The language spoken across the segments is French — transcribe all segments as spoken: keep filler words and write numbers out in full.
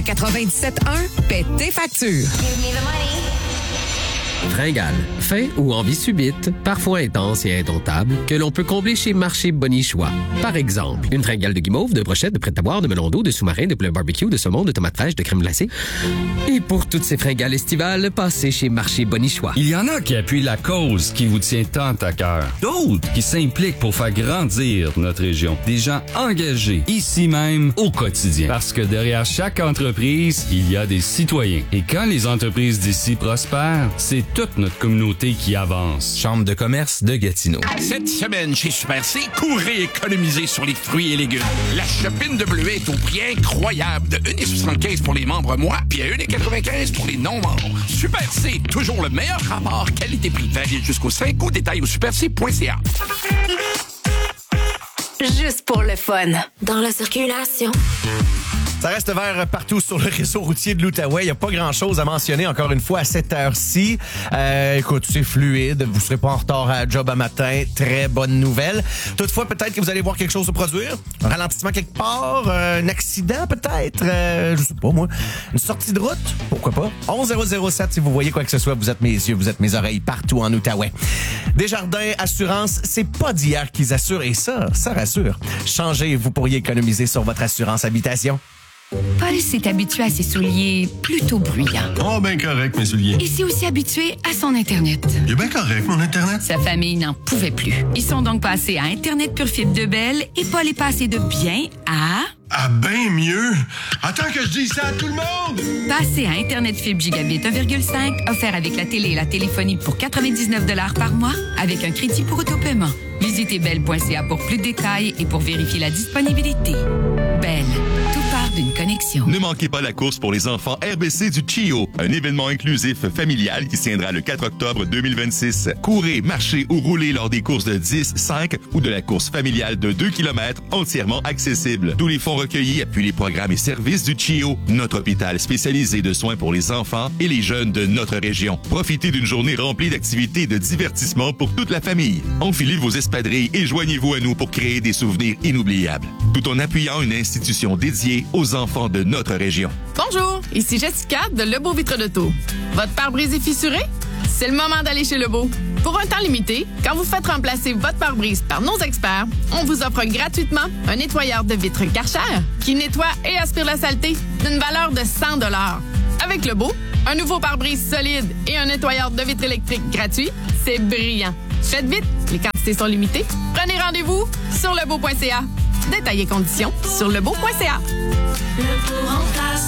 quatre-vingt-dix-sept un, paie tes factures. Fringale, faim ou envie subite, parfois intense et indomptable, que l'on peut combler chez Marché Bonichois. Par exemple, une fringale de guimauve, de brochettes, de prêt-à-boire, de melon d'eau, de sous-marin, de poulet barbecue, de saumon, de tomates fraîches, de crème glacée. Et pour toutes ces fringales estivales, passez chez Marché Bonichois. Il y en a qui appuient la cause qui vous tient tant à cœur. D'autres qui s'impliquent pour faire grandir notre région. Des gens engagés, ici même, au quotidien. Parce que derrière chaque entreprise, il y a des citoyens. Et quand les entreprises d'ici prospèrent, c'est toute notre communauté qui avance. Chambre de commerce de Gatineau. Cette semaine, chez Super C, courez économiser sur les fruits et légumes. La chopine de bleuet est au prix incroyable de un virgule soixante-quinze pour les membres mois, puis à un virgule quatre-vingt-quinze pour les non-membres. Super C, toujours le meilleur rapport qualité-prix. Valide jusqu'au cinq août, détail au super c point c a. Juste pour le fun. Dans la circulation. Ça reste vert partout sur le réseau routier de l'Outaouais. Il n'y a pas grand-chose à mentionner, encore une fois, à cette heure-ci. Euh, écoute, c'est fluide. Vous ne serez pas en retard à la job à matin. Très bonne nouvelle. Toutefois, peut-être que vous allez voir quelque chose se produire. Un ralentissement quelque part. Euh, un accident, peut-être. Euh, je sais pas, moi. Une sortie de route. Pourquoi pas? onze zéro zéro sept, si vous voyez quoi que ce soit, vous êtes mes yeux, vous êtes mes oreilles partout en Outaouais. Desjardins Assurance, c'est pas d'hier qu'ils assurent. Et ça, ça rassure. Changez, vous pourriez économiser sur votre assurance habitation. Paul s'est habitué à ses souliers plutôt bruyants. Oh, ben correct, mes souliers. Il s'est aussi habitué à son Internet. Il est bien correct, mon Internet. Sa famille n'en pouvait plus. Ils sont donc passés à Internet pure fibre de Bell et Paul est passé de bien à... Ah, ben mieux. Attends que je dise ça à tout le monde. Passé à Internet fibre gigabit un virgule cinq, offert avec la télé et la téléphonie pour quatre-vingt-dix-neuf dollars par mois, avec un crédit pour autopaiement. Visitez bell point c a pour plus de détails et pour vérifier la disponibilité. Bell. D'une connexion. Ne manquez pas la course pour les enfants R B C du C H I O, un événement inclusif familial qui se tiendra le quatre octobre deux mille vingt-six. Courez, marchez ou roulez lors des courses de dix, cinq ou de la course familiale de deux kilomètres entièrement accessible. Tous les fonds recueillis appuient les programmes et services du C H I O, notre hôpital spécialisé de soins pour les enfants et les jeunes de notre région. Profitez d'une journée remplie d'activités et de divertissement pour toute la famille. Enfilez vos espadrilles et joignez-vous à nous pour créer des souvenirs inoubliables, tout en appuyant une institution dédiée aux enfants de notre région. Bonjour, ici Jessica de Lebeau Vitre d'Auto. Votre pare-brise est fissuré? C'est le moment d'aller chez Lebeau. Pour un temps limité, quand vous faites remplacer votre pare-brise par nos experts, on vous offre gratuitement un nettoyeur de vitres Karcher qui nettoie et aspire la saleté d'une valeur de cent dollars. Avec Lebeau, un nouveau pare-brise solide et un nettoyeur de vitres électriques gratuit, c'est brillant. Faites vite, les quantités sont limitées. Prenez rendez-vous sur lebeau point c a. Détails et conditions sur lebeau point c a. Le pour en place.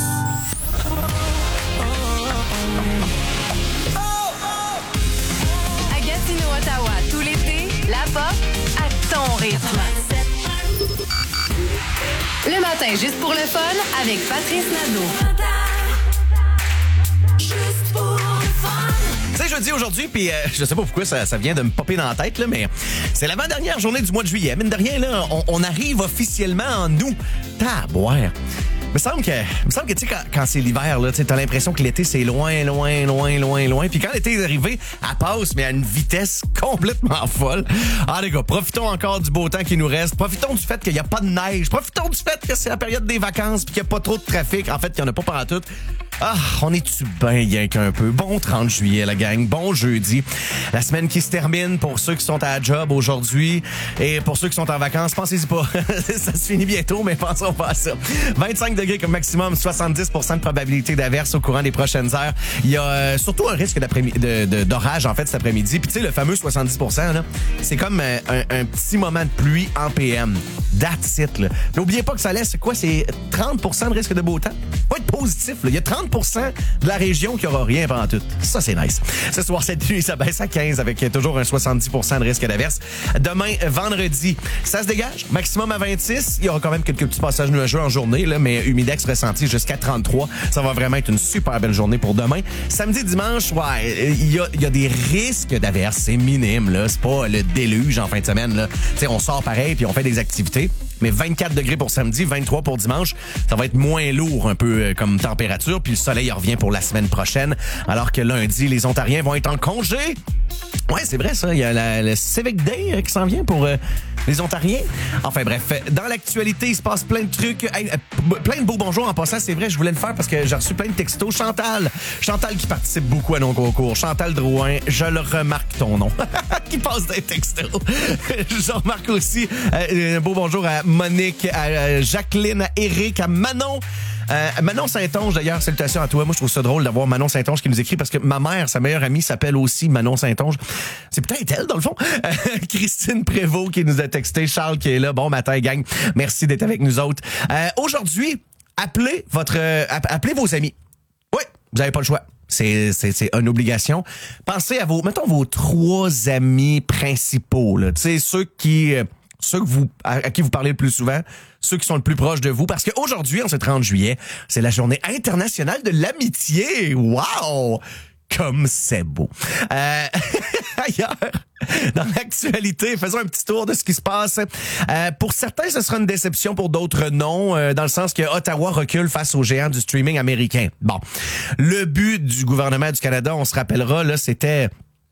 À Gatineau, Ottawa, tout l'été, la pop à ton rythme. Le matin, juste pour le fun, avec Patrice Nadeau. Juste pour le fun. C'est jeudi aujourd'hui, puis euh, je sais pas pourquoi ça, ça vient de me popper dans la tête, là, mais c'est l'avant-dernière journée du mois de juillet. Mine de rien, là, on, on arrive officiellement en août. Taboire. Il me semble que, il me semble que tu sais, quand, quand c'est l'hiver, là, tu as l'impression que l'été, c'est loin, loin, loin, loin, loin. Puis quand l'été est arrivé, elle passe, mais à une vitesse complètement folle. Ah, les gars, profitons encore du beau temps qui nous reste. Profitons du fait qu'il n'y a pas de neige. Profitons du fait que c'est la période des vacances puis qu'il n'y a pas trop de trafic. En fait, qu'il n'y en a pas pendant tout. Ah, on est-tu bien rien qu'un peu? Bon trente juillet, la gang. Bon jeudi. La semaine qui se termine pour ceux qui sont à la job aujourd'hui et pour ceux qui sont en vacances, pensez-y pas. Ça se finit bientôt, mais pensons pas à ça. vingt-cinq degrés comme maximum, soixante-dix pour cent de probabilité d'averse au courant des prochaines heures. Il y a euh, surtout un risque d'après-midi, de, de, d'orage, en fait, cet après-midi. Puis tu sais, le fameux soixante-dix pour cent, là, c'est comme euh, un, un petit moment de pluie en P M. That's it, là. N'oubliez pas que ça laisse, quoi, c'est trente pour cent de risque de beau temps. Faut être positif, là. Il y a trente pour cent de la région qui aura rien pendant tout. Ça, c'est nice. Ce soir, cette nuit, ça baisse à quinze avec toujours un soixante-dix pour cent de risque d'averse. Demain, vendredi, ça se dégage. Maximum à vingt-six. Il y aura quand même quelques petits passages nuageux en journée, là, mais humidex ressenti jusqu'à trente-trois. Ça va vraiment être une super belle journée pour demain. Samedi, dimanche, ouais, il y a, il y a des risques d'averse. C'est minime, là. C'est pas le déluge en fin de semaine, là. Tu sais, on sort pareil puis on fait des activités. Mais vingt-quatre degrés pour samedi, vingt-trois pour dimanche. Ça va être moins lourd un peu euh, comme température. Puis le soleil revient pour la semaine prochaine. Alors que lundi, les Ontariens vont être en congé. Ouais, c'est vrai ça. Il y a la, le Civic Day euh, qui s'en vient pour euh, Les Ontariens? Enfin bref, dans l'actualité, il se passe plein de trucs. Hey, plein de beaux bonjours en passant, c'est vrai, je voulais le faire parce que j'ai reçu plein de textos. Chantal, Chantal qui participe beaucoup à nos concours. Chantal Drouin, je le remarque ton nom. Qui passe des textos. Je remarque aussi euh, un beau bonjour à Monique, à Jacqueline, à Eric, à Manon. Euh, Manon Saint-Onge, d'ailleurs, salutations à toi. Moi, je trouve ça drôle d'avoir Manon Saint-Onge qui nous écrit parce que ma mère, sa meilleure amie, s'appelle aussi Manon Saint-Onge. C'est peut-être elle, dans le fond. Euh, Christine Prévost qui nous a texté. Charles qui est là. Bon matin, gang. Merci d'être avec nous autres. Euh, aujourd'hui, appelez votre, euh, appelez vos amis. Oui, vous n'avez pas le choix. C'est, c'est, c'est une obligation. Pensez à vos, mettons, vos trois amis principaux, là. Tu sais, ceux qui, euh, ceux que vous, à, à qui vous parlez le plus souvent, ceux qui sont le plus proches de vous, parce qu'aujourd'hui, en ce trente juillet, c'est la journée internationale de l'amitié. Wow! Comme c'est beau. Euh, ailleurs, dans l'actualité, faisons un petit tour de ce qui se passe. Euh, pour certains, ce sera une déception, pour d'autres non, euh, dans le sens que Ottawa recule face aux géants du streaming américain. Bon, le but du gouvernement du Canada, on se rappellera, là, c'était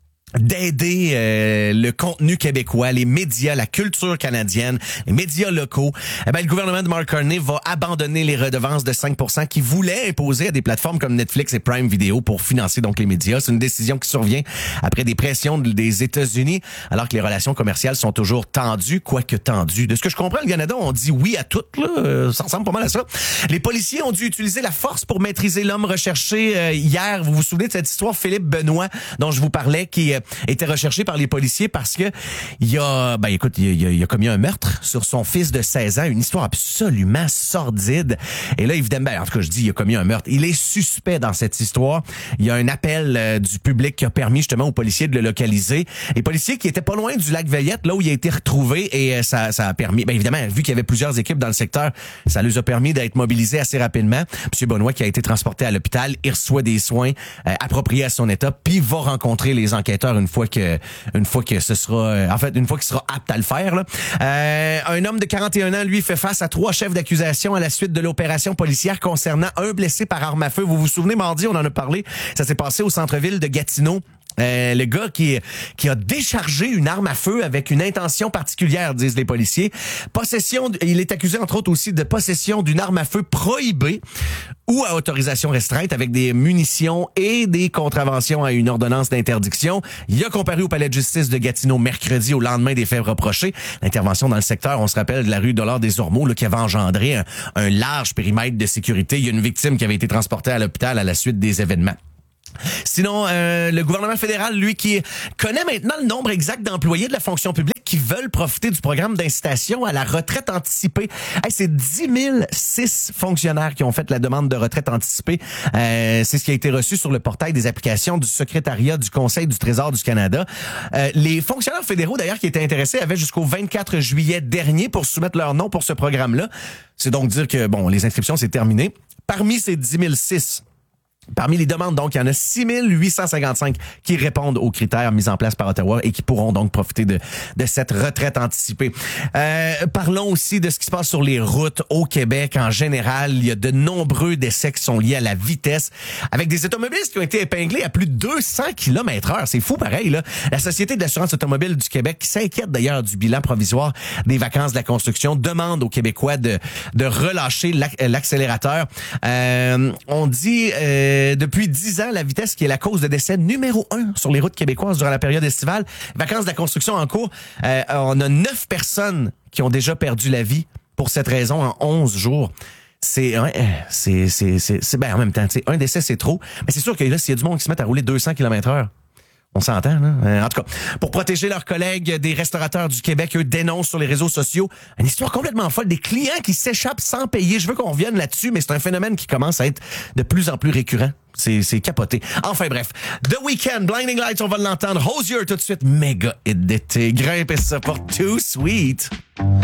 d'aider euh, le contenu québécois, les médias, la culture canadienne, les médias locaux. Eh ben, le gouvernement de Mark Carney va abandonner les redevances de cinq pour cent qu'il voulait imposer à des plateformes comme Netflix et Prime Video pour financer donc les médias. C'est une décision qui survient après des pressions des États-Unis, alors que les relations commerciales sont toujours tendues, quoique tendues. De ce que je comprends, le Canada, on dit oui à tout, là. Ça ressemble pas mal à ça. Les policiers ont dû utiliser la force pour maîtriser l'homme recherché euh, hier. Vous vous souvenez de cette histoire, Philippe Benoît, dont je vous parlais, qui euh, était recherché par les policiers parce que il a, ben écoute, il a, il a commis un meurtre sur son fils de seize ans, une histoire absolument sordide. Et là, évidemment, ben, en tout cas, je dis, il a commis un meurtre. Il est suspect dans cette histoire. Il y a un appel euh, du public qui a permis justement aux policiers de le localiser. Les policiers qui étaient pas loin du lac Veillette, là où il a été retrouvé, et euh, ça, ça a permis, ben évidemment, vu qu'il y avait plusieurs équipes dans le secteur, ça leur a permis d'être mobilisés assez rapidement. Monsieur Benoît qui a été transporté à l'hôpital, il reçoit des soins euh, appropriés à son état, puis va rencontrer les enquêteurs une fois que une fois que ce sera en fait une fois qu'il sera apte à le faire là. Euh, un homme de quarante et un ans lui fait face à trois chefs d'accusation à la suite de l'opération policière concernant un blessé par arme à feu. Vous vous souvenez, mardi on en a parlé, ça s'est passé au centre-ville de Gatineau. Euh, le gars qui qui a déchargé une arme à feu avec une intention particulière, disent les policiers. Possession, il est accusé entre autres aussi de possession d'une arme à feu prohibée ou à autorisation restreinte avec des munitions et des contraventions à une ordonnance d'interdiction. Il a comparu au palais de justice de Gatineau mercredi au lendemain des faits reprochés. L'intervention dans le secteur, on se rappelle, de la rue Dollard des Ormeaux, là, qui avait engendré un, un large périmètre de sécurité. Il y a une victime qui avait été transportée à l'hôpital à la suite des événements. Sinon, euh, le gouvernement fédéral, lui, qui connaît maintenant le nombre exact d'employés de la fonction publique qui veulent profiter du programme d'incitation à la retraite anticipée. Hey, c'est dix mille six fonctionnaires qui ont fait la demande de retraite anticipée. Euh, c'est ce qui a été reçu sur le portail des applications du secrétariat du Conseil du Trésor du Canada. Euh, les fonctionnaires fédéraux, d'ailleurs, qui étaient intéressés, avaient jusqu'au vingt-quatre juillet dernier pour soumettre leur nom pour ce programme-là. C'est donc dire que, bon, les inscriptions, c'est terminé. Parmi ces dix mille six, parmi les demandes, donc, il y en a six mille huit cent cinquante-cinq qui répondent aux critères mis en place par Ottawa et qui pourront donc profiter de, de cette retraite anticipée. Euh, parlons aussi de ce qui se passe sur les routes au Québec en général. Il y a de nombreux décès qui sont liés à la vitesse, avec des automobilistes qui ont été épinglés à plus de deux cents kilomètres heure. C'est fou pareil, là. La Société de l'assurance automobile du Québec, qui s'inquiète d'ailleurs du bilan provisoire des vacances de la construction, demande aux Québécois de, de relâcher l'accélérateur. Euh, on dit... Euh, Euh, depuis dix ans, la vitesse qui est la cause de décès numéro un sur les routes québécoises durant la période estivale. Vacances de la construction en cours, euh, on a neuf personnes qui ont déjà perdu la vie pour cette raison en onze jours. C'est, ouais, c'est, c'est, c'est, c'est, ben, en même temps, tu sais, un décès, c'est trop. Mais c'est sûr que là, s'il y a du monde qui se met à rouler deux cents kilomètres heure, on s'entend, là. Euh, en tout cas, pour protéger leurs collègues, des restaurateurs du Québec, eux, dénoncent sur les réseaux sociaux une histoire complètement folle, des clients qui s'échappent sans payer. Je veux qu'on revienne là-dessus, mais c'est un phénomène qui commence à être de plus en plus récurrent. C'est, c'est capoté. Enfin bref, The Weeknd, Blinding Lights, on va l'entendre. Hozier tout de suite, méga hit d'été. Grimpez ça pour Too Sweet.